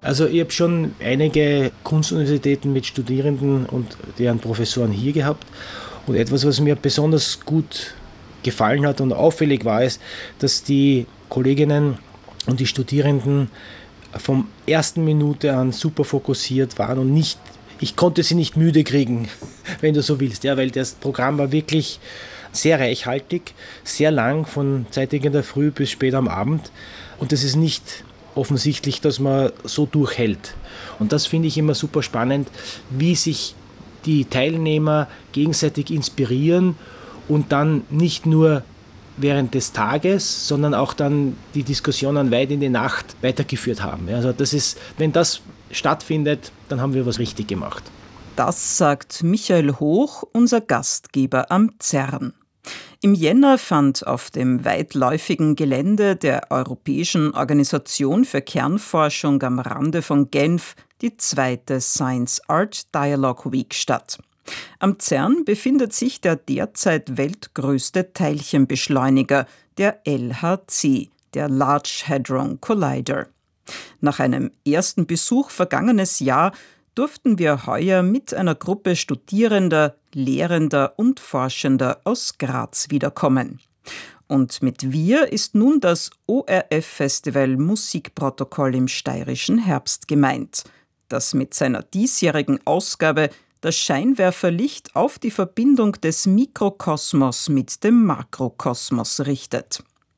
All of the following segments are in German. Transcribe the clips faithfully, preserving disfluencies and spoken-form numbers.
Also ich habe schon einige Kunstuniversitäten mit Studierenden und deren Professoren hier gehabt. Und etwas, was mir besonders gut gefallen hat und auffällig war, ist, dass die Kolleginnen und die Studierenden vom ersten Minute an super fokussiert waren und nicht, ich konnte sie nicht müde kriegen, wenn du so willst, ja, weil das Programm war wirklich sehr reichhaltig, sehr lang, von zeitig in der Früh bis spät am Abend, und das ist nicht offensichtlich, dass man so durchhält. Und das finde ich immer super spannend, wie sich die Teilnehmer gegenseitig inspirieren und dann nicht nur während des Tages, sondern auch dann die Diskussionen weit in die Nacht weitergeführt haben. Also das ist, wenn das stattfindet, dann haben wir was richtig gemacht. Das sagt Michael Hoch, unser Gastgeber am CERN. Im Jänner fand auf dem weitläufigen Gelände der Europäischen Organisation für Kernforschung am Rande von Genf die zweite Science Art Dialogue Week statt. Am CERN befindet sich der derzeit weltgrößte Teilchenbeschleuniger, der L H C, der Large Hadron Collider. Nach einem ersten Besuch vergangenes Jahr durften wir heuer mit einer Gruppe Studierender, Lehrender und Forschender aus Graz wiederkommen. Und mit wir ist nun das O R F-Festival Musikprotokoll im steirischen Herbst gemeint, das mit seiner diesjährigen Ausgabe das Scheinwerferlicht auf die Verbindung des Mikrokosmos mit dem Makrokosmos richtet.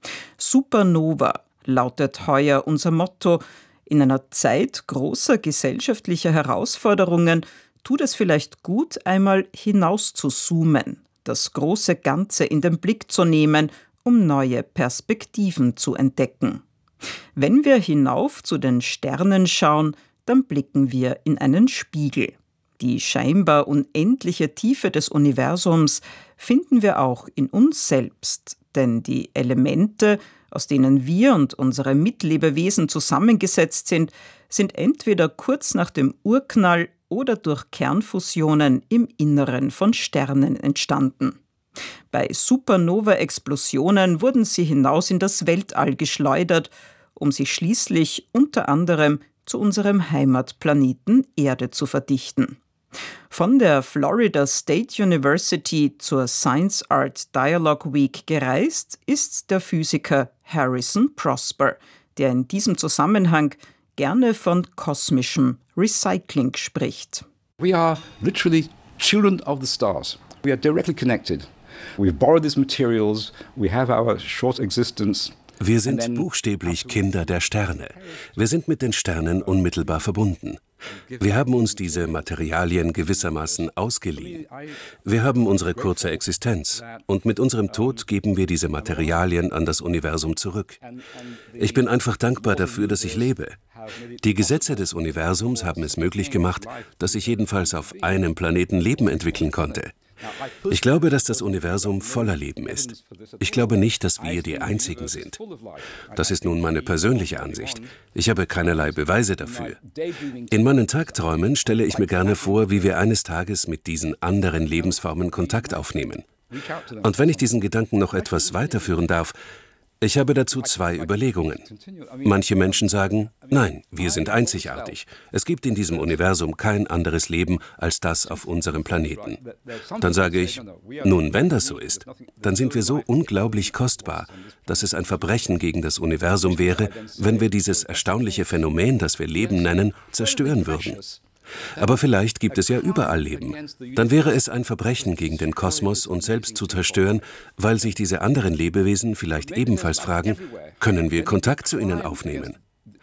Supernova lautet heuer unser Motto. In einer Zeit großer gesellschaftlicher Herausforderungen tut es vielleicht gut, einmal hinaus zu zoomen, das große Ganze in den Blick zu nehmen, um neue Perspektiven zu entdecken. Wenn wir hinauf zu den Sternen schauen, dann blicken wir in einen Spiegel. Die scheinbar unendliche Tiefe des Universums finden wir auch in uns selbst, denn die Elemente, aus denen wir und unsere Mitlebewesen zusammengesetzt sind, sind entweder kurz nach dem Urknall oder durch Kernfusionen im Inneren von Sternen entstanden. Bei Supernova-Explosionen wurden sie hinaus in das Weltall geschleudert, um sich schließlich unter anderem zu unserem Heimatplaneten Erde zu verdichten. Von der Florida State University zur Science Art Dialogue Week gereist ist der Physiker Harrison Prosper, der in diesem Zusammenhang gerne von kosmischem Recycling spricht. We are literally children of the stars. We are directly connected. We've borrowed these materials. We have our short existence. Wir sind buchstäblich Kinder der Sterne. Wir sind mit den Sternen unmittelbar verbunden. Wir haben uns diese Materialien gewissermaßen ausgeliehen. Wir haben unsere kurze Existenz und mit unserem Tod geben wir diese Materialien an das Universum zurück. Ich bin einfach dankbar dafür, dass ich lebe. Die Gesetze des Universums haben es möglich gemacht, dass ich jedenfalls auf einem Planeten Leben entwickeln konnte. Ich glaube, dass das Universum voller Leben ist. Ich glaube nicht, dass wir die Einzigen sind. Das ist nun meine persönliche Ansicht. Ich habe keinerlei Beweise dafür. In meinen Tagträumen stelle ich mir gerne vor, wie wir eines Tages mit diesen anderen Lebensformen Kontakt aufnehmen. Und wenn ich diesen Gedanken noch etwas weiterführen darf, ich habe dazu zwei Überlegungen. Manche Menschen sagen, nein, wir sind einzigartig. Es gibt in diesem Universum kein anderes Leben als das auf unserem Planeten. Dann sage ich, nun, wenn das so ist, dann sind wir so unglaublich kostbar, dass es ein Verbrechen gegen das Universum wäre, wenn wir dieses erstaunliche Phänomen, das wir Leben nennen, zerstören würden. Aber vielleicht gibt es ja überall Leben. Dann wäre es ein Verbrechen gegen den Kosmos, uns selbst zu zerstören, weil sich diese anderen Lebewesen vielleicht ebenfalls fragen, können wir Kontakt zu ihnen aufnehmen?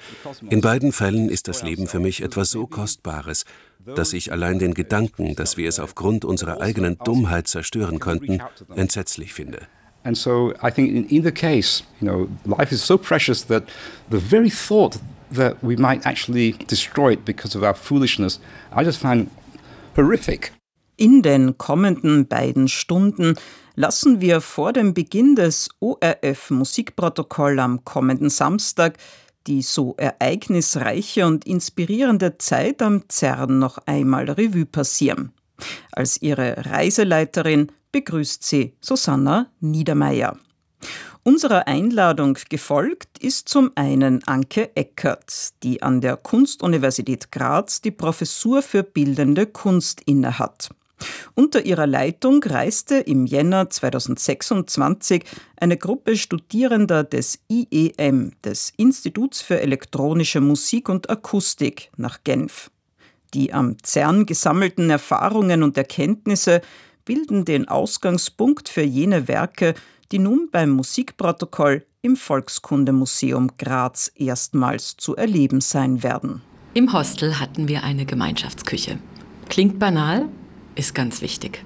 In beiden Fällen ist das Leben für mich etwas so Kostbares, dass ich allein den Gedanken, dass wir es aufgrund unserer eigenen Dummheit zerstören könnten, entsetzlich finde. And so I think in, in the case, you know, life is so precious that the very thought that we might actually destroy it because of our foolishness, I just find horrific. In den kommenden beiden Stunden lassen wir vor dem Beginn des O R F-Musikprotokoll am kommenden Samstag die so ereignisreiche und inspirierende Zeit am CERN noch einmal Revue passieren. Als ihre Reiseleiterin begrüßt sie Susanna Niedermeyer. Unserer Einladung gefolgt ist zum einen Anke Eckert, die an der Kunstuniversität Graz die Professur für Bildende Kunst innehat. Unter ihrer Leitung reiste im Jänner zweitausendsechsundzwanzig eine Gruppe Studierender des I E M, des Instituts für elektronische Musik und Akustik, nach Genf. Die am CERN gesammelten Erfahrungen und Erkenntnisse bilden den Ausgangspunkt für jene Werke, die nun beim Musikprotokoll im Volkskundemuseum Graz erstmals zu erleben sein werden. Im Hostel hatten wir eine Gemeinschaftsküche. Klingt banal, ist ganz wichtig.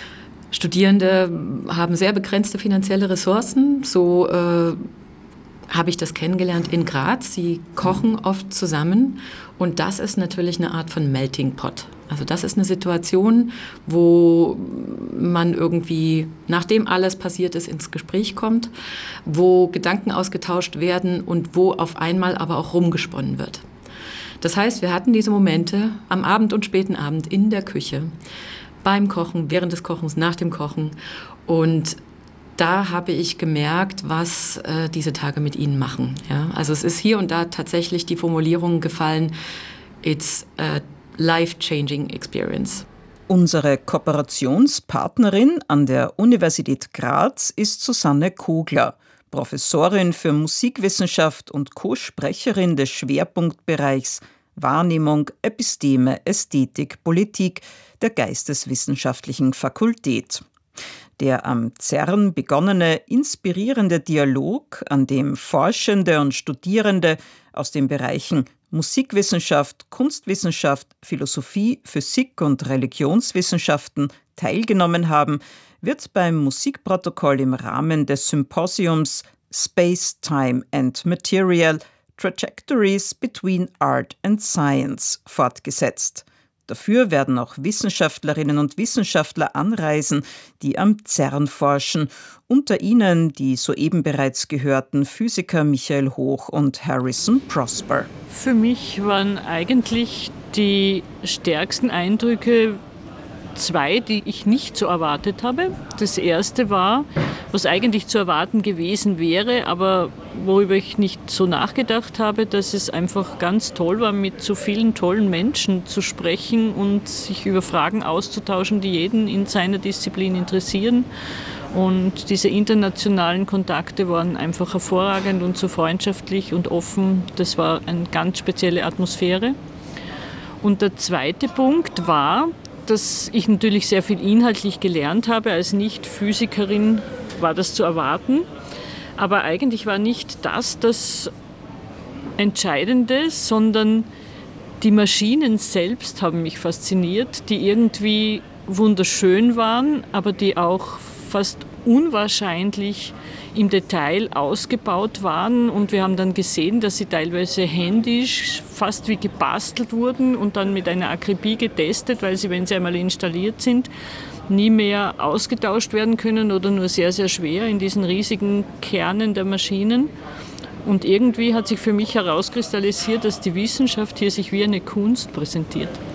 Studierende haben sehr begrenzte finanzielle Ressourcen, so äh, habe ich das kennengelernt in Graz. Sie kochen oft zusammen und das ist natürlich eine Art von Melting Pot. Also das ist eine Situation, wo man irgendwie, nachdem alles passiert ist, ins Gespräch kommt, wo Gedanken ausgetauscht werden und wo auf einmal aber auch rumgesponnen wird. Das heißt, wir hatten diese Momente am Abend und späten Abend in der Küche, beim Kochen, während des Kochens, nach dem Kochen. Und da habe ich gemerkt, was äh, diese Tage mit ihnen machen. Ja? Also es ist hier und da tatsächlich die Formulierung gefallen, it's a life-changing experience. Unsere Kooperationspartnerin an der Universität Graz ist Susanne Kogler, Professorin für Musikwissenschaft und Co-Sprecherin des Schwerpunktbereichs Wahrnehmung, Episteme, Ästhetik, Politik der Geisteswissenschaftlichen Fakultät. Der am CERN begonnene inspirierende Dialog, an dem Forschende und Studierende aus den Bereichen Musikwissenschaft, Kunstwissenschaft, Philosophie, Physik und Religionswissenschaften teilgenommen haben, wird beim Musikprotokoll im Rahmen des Symposiums Space, Time and Material – Trajectories between Art and Science fortgesetzt. Dafür werden auch Wissenschaftlerinnen und Wissenschaftler anreisen, die am CERN forschen, unter ihnen die soeben bereits gehörten Physiker Michael Hoch und Harrison Prosper. Für mich waren eigentlich die stärksten Eindrücke zwei, die ich nicht so erwartet habe. Das erste war, was eigentlich zu erwarten gewesen wäre, aber worüber ich nicht so nachgedacht habe, dass es einfach ganz toll war, mit so vielen tollen Menschen zu sprechen und sich über Fragen auszutauschen, die jeden in seiner Disziplin interessieren. Und diese internationalen Kontakte waren einfach hervorragend und so freundschaftlich und offen. Das war eine ganz spezielle Atmosphäre. Und der zweite Punkt war, dass ich natürlich sehr viel inhaltlich gelernt habe. Als Nicht-Physikerin war das zu erwarten. Aber eigentlich war nicht das das Entscheidende, sondern die Maschinen selbst haben mich fasziniert, die irgendwie wunderschön waren, aber die auch fast unwahrscheinlich im Detail ausgebaut waren. Und wir haben dann gesehen, dass sie teilweise händisch, fast wie gebastelt wurden und dann mit einer Akribie getestet, weil sie, wenn sie einmal installiert sind, nie mehr ausgetauscht werden können oder nur sehr, sehr schwer in diesen riesigen Kernen der Maschinen. Und irgendwie hat sich für mich herauskristallisiert, dass die Wissenschaft hier sich wie eine Kunst präsentiert.